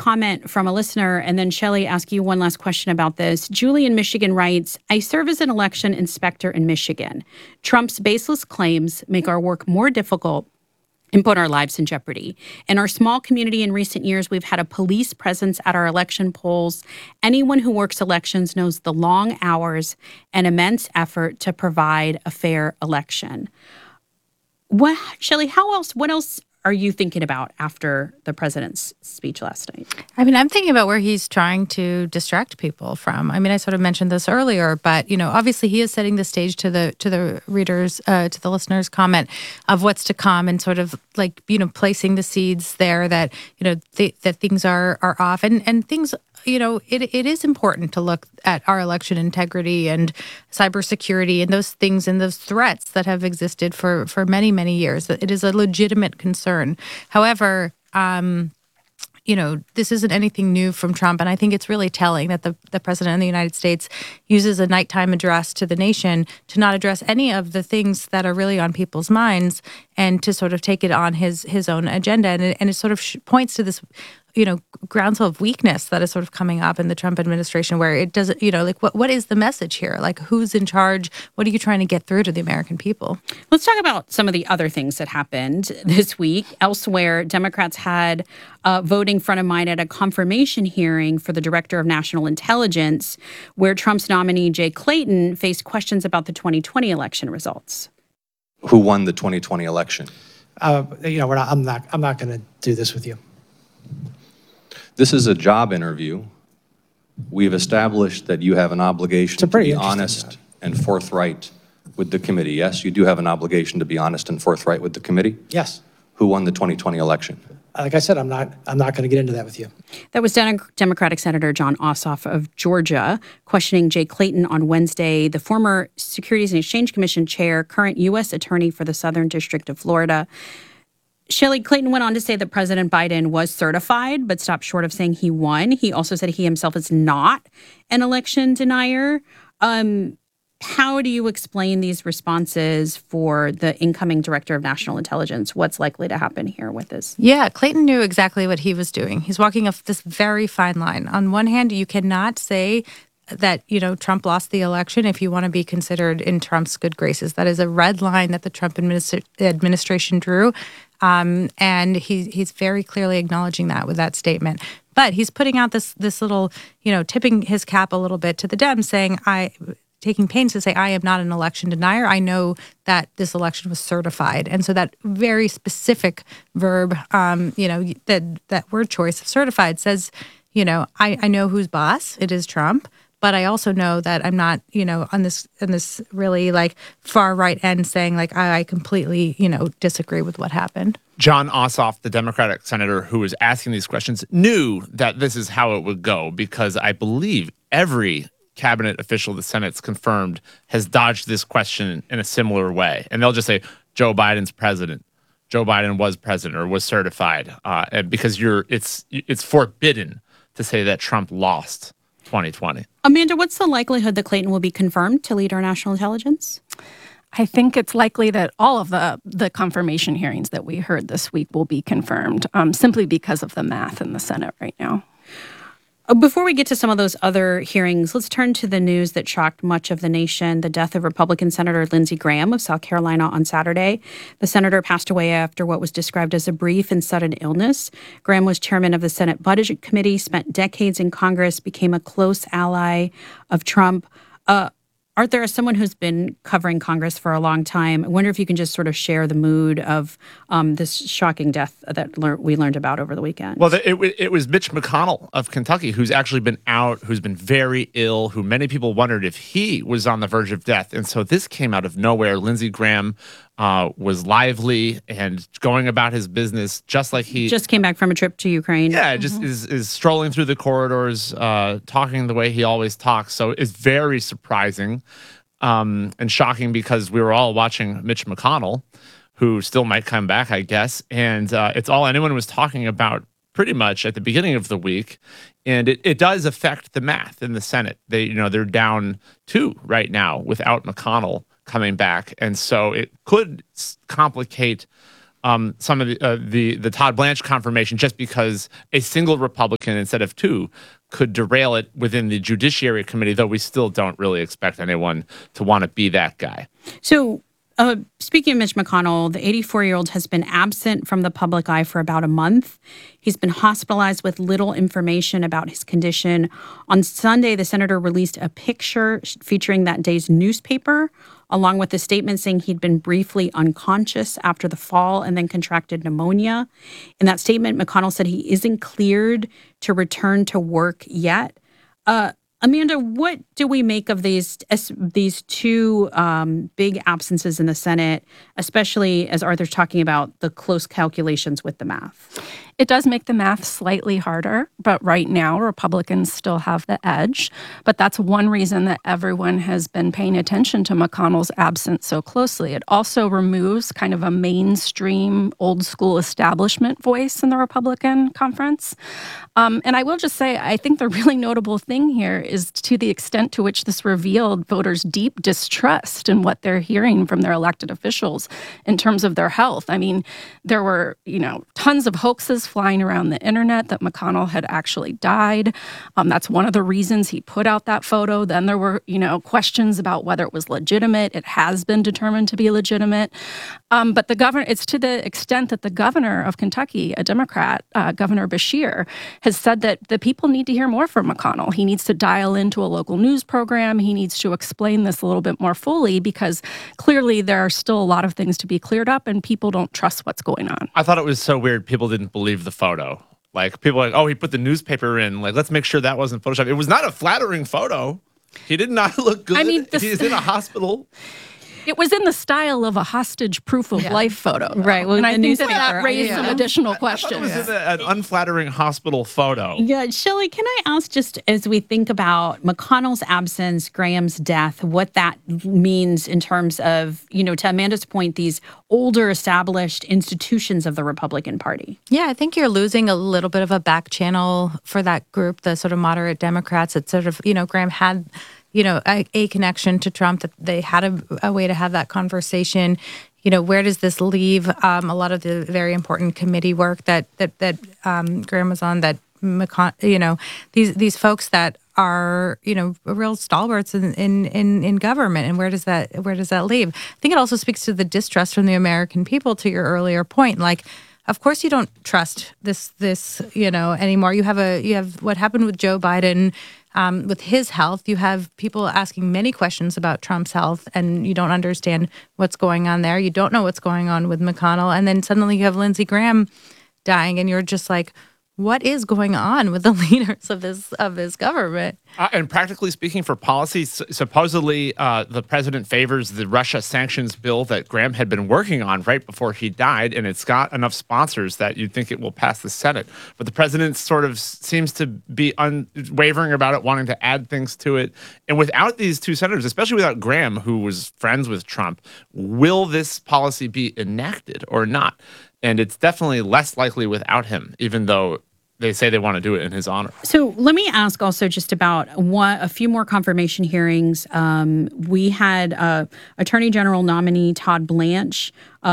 comment from a listener, and then Shelley, ask you one last question about this. Julie in Michigan writes, I serve as an election inspector in Michigan. Trump's baseless claims make our work more difficult and put our lives in jeopardy. In our small community in recent years, we've had a police presence at our election polls. Anyone who works elections knows the long hours and immense effort to provide a fair election. Shelley, what else are you thinking about after the president's speech last night? I mean, I'm thinking about where he's trying to distract people from. I mean, I sort of mentioned this earlier, but, obviously he is setting the stage to the readers, to the listeners' comment of what's to come and sort of like, placing the seeds there that, that things are off and things, it is important to look at our election integrity and cybersecurity and those things and those threats that have existed for many, many years. It is a legitimate concern. However, this isn't anything new from Trump. And I think it's really telling that the president of the United States uses a nighttime address to the nation to not address any of the things that are really on people's minds and to sort of take it on his own agenda. And it sort of points to this, groundswell of weakness that is sort of coming up in the Trump administration where it doesn't, what is the message here? Like, who's in charge? What are you trying to get through to the American people? Let's talk about some of the other things that happened this week. Elsewhere, Democrats had voting front of mind at a confirmation hearing for the Director of National Intelligence, where Trump's nominee, Jay Clayton, faced questions about the 2020 election results. Who won the 2020 election? I'm not going to do this with you. This is a job interview. We've established that you have an obligation to be honest and forthright with the committee. Yes, you do have an obligation to be honest and forthright with the committee? Yes. Who won the 2020 election? Like I said, I'm not going to get into that with you. That was Democratic Senator Jon Ossoff of Georgia questioning Jay Clayton on Wednesday, the former Securities and Exchange Commission chair, current U.S. attorney for the Southern District of Florida. Shelley, Clayton went on to say that President Biden was certified, but stopped short of saying he won. He also said he himself is not an election denier. How do you explain these responses for the incoming Director of National Intelligence? What's likely to happen here with this? Yeah, Clayton knew exactly what he was doing. He's walking this very fine line. On one hand, you cannot say that, Trump lost the election if you want to be considered in Trump's good graces. That is a red line that the Trump administration drew. And he's very clearly acknowledging that with that statement. But he's putting out this little, tipping his cap a little bit to the Dems, saying, taking pains to say, I am not an election denier. I know that this election was certified. And so that very specific verb, that word choice of certified says, I know who's boss. It is Trump. But I also know that I'm not, on this really like far right end saying like I completely, disagree with what happened. Jon Ossoff, the Democratic senator who was asking these questions, knew that this is how it would go because I believe every cabinet official the Senate's confirmed has dodged this question in a similar way. And they'll just say, Joe Biden's president. Joe Biden was president or was certified because it's forbidden to say that Trump lost 2020. Amanda, what's the likelihood that Clayton will be confirmed to lead our national intelligence? I think it's likely that all of the confirmation hearings that we heard this week will be confirmed simply because of the math in the Senate right now. Before we get to some of those other hearings, let's turn to the news that shocked much of the nation, the death of Republican Senator Lindsey Graham of South Carolina on Saturday. The senator passed away after what was described as a brief and sudden illness. Graham was chairman of the Senate Budget Committee, spent decades in Congress, became a close ally of Trump. Arthur, as someone who's been covering Congress for a long time, I wonder if you can just sort of share the mood of this shocking death that we learned about over the weekend. Well, it was Mitch McConnell of Kentucky, who's actually been out, who's been very ill, who many people wondered if he was on the verge of death. And so this came out of nowhere. Lindsey Graham was lively and going about his business just like he just came back from a trip to Ukraine. Yeah, just is strolling through the corridors, talking the way he always talks. So it's very surprising and shocking because we were all watching Mitch McConnell, who still might come back, I guess. And it's all anyone was talking about pretty much at the beginning of the week. And it does affect the math in the Senate. They're down 2 right now without McConnell coming back. And so it could complicate some of the Todd Blanche confirmation just because a single Republican instead of two could derail it within the Judiciary Committee, though we still don't really expect anyone to want to be that guy. So speaking of Mitch McConnell, the 84-year-old has been absent from the public eye for about a month. He's been hospitalized with little information about his condition. On Sunday, the senator released a picture featuring that day's newspaper, along with a statement saying he'd been briefly unconscious after the fall and then contracted pneumonia. In that statement, McConnell said he isn't cleared to return to work yet. Amanda, what do we make of these two big absences in the Senate, especially as Arthur's talking about the close calculations with the math? It does make the math slightly harder, but right now Republicans still have the edge. But that's one reason that everyone has been paying attention to McConnell's absence so closely. It also removes kind of a mainstream, old school establishment voice in the Republican conference. And I will just say, I think the really notable thing here is to the extent to which this revealed voters' deep distrust in what they're hearing from their elected officials in terms of their health. I mean, there were, tons of hoaxes flying around the internet that McConnell had actually died. That's one of the reasons he put out that photo. Then there were, questions about whether it was legitimate. It has been determined to be legitimate. But the governor, it's to the extent that the governor of Kentucky, a Democrat, Governor Beshear, has said that the people need to hear more from McConnell. He needs to dial into a local news program. He needs to explain this a little bit more fully because clearly there are still a lot of things to be cleared up and people don't trust what's going on. I thought it was so weird people didn't believe the photo. Like, people were like, oh, he put the newspaper in. Like, let's make sure that wasn't Photoshopped. It was not a flattering photo. He did not look good. I mean, he's in a hospital. It was in the style of a hostage proof of life photo. Though. Right. Well, and I think that newspaper, raised some additional It questions. was in an unflattering hospital photo. Yeah, Shelley, can I ask, just as we think about McConnell's absence, Graham's death, what that means in terms of, to Amanda's point, these older established institutions of the Republican Party? Yeah, I think you're losing a little bit of a back channel for that group, the sort of moderate Democrats. It's sort of, Graham had a connection to Trump, that they had a way to have that conversation. Where does this leave a lot of the very important committee work that Graham was on, that these folks that are, real stalwarts in government, and where does that leave? I think it also speaks to the distrust from the American people, to your earlier point. Like, of course you don't trust this anymore. You have what happened with Joe Biden. With his health, you have people asking many questions about Trump's health, and you don't understand what's going on there. You don't know what's going on with McConnell. And then suddenly you have Lindsey Graham dying, and you're just like, what is going on with the leaders of this government? And practically speaking, for policy, supposedly the president favors the Russia sanctions bill that Graham had been working on right before he died, and it's got enough sponsors that you'd think it will pass the Senate. But the president sort of seems to be unwavering about it, wanting to add things to it. And without these two senators, especially without Graham, who was friends with Trump, will this policy be enacted or not? And it's definitely less likely without him, even though they say they want to do it in his honor. So let me ask also just about a few more confirmation hearings. We had Attorney General nominee Todd Blanche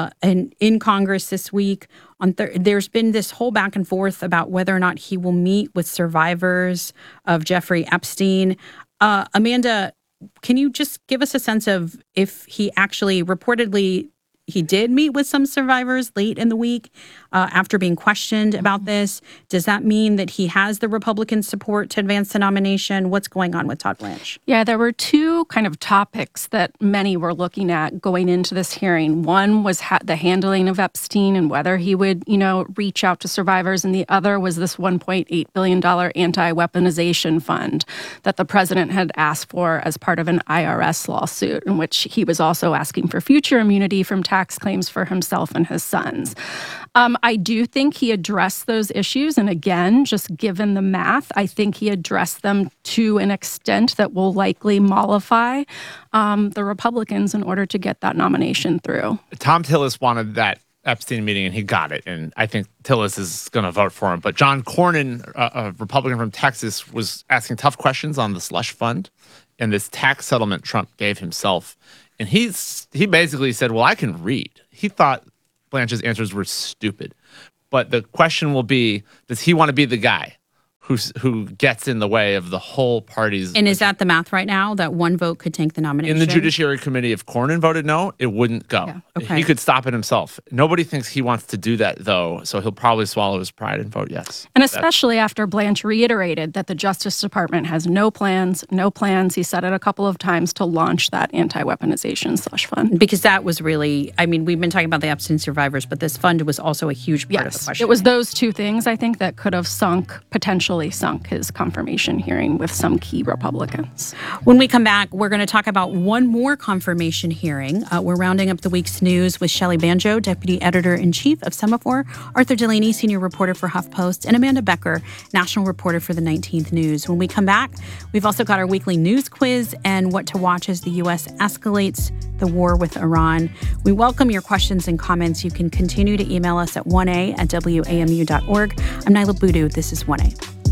in Congress this week. There's been this whole back and forth about whether or not he will meet with survivors of Jeffrey Epstein. Amanda, can you just give us a sense of if he actually reportedly he did meet with some survivors late in the week after being questioned about this? Does that mean that he has the Republican support to advance the nomination? What's going on with Todd Blanche? Yeah, there were two kind of topics that many were looking at going into this hearing. One was the handling of Epstein and whether he would, reach out to survivors. And the other was this $1.8 billion anti-weaponization fund that the president had asked for as part of an IRS lawsuit, in which he was also asking for future immunity from tax claims for himself and his sons. I do think he addressed those issues. And again, just given the math, I think he addressed them to an extent that will likely mollify the Republicans in order to get that nomination through. Tom Tillis wanted that Epstein meeting, and he got it. And I think Tillis is going to vote for him. But John Cornyn, a Republican from Texas, was asking tough questions on the slush fund and this tax settlement Trump gave himself. And he basically said, well, I can read. He thought Blanche's answers were stupid. But the question will be, does he want to be the guy who gets in the way of the whole party's... And is that the math right now, that one vote could tank the nomination? In the Judiciary Committee, if Cornyn voted no, it wouldn't go. Yeah, okay. He could stop it himself. Nobody thinks he wants to do that, though, so he'll probably swallow his pride and vote yes. And especially after Blanche reiterated that the Justice Department has no plans. He said it a couple of times to launch that anti-weaponization slush fund. Because that was really, I mean, we've been talking about the Epstein survivors, but this fund was also a huge part of the question. It was those two things, I think, that could have potentially sunk his confirmation hearing with some key Republicans. When we come back, we're going to talk about one more confirmation hearing. We're rounding up the week's news with Shelley Banjo, Deputy Editor-in-Chief of Semaphore, Arthur Delaney, Senior Reporter for HuffPost, and Amanda Becker, National Reporter for the 19th News. When we come back, we've also got our weekly news quiz and what to watch as the U.S. escalates the war with Iran. We welcome your questions and comments. You can continue to email us at 1a@wamu.org. I'm Nyla Boodoo. This is 1A.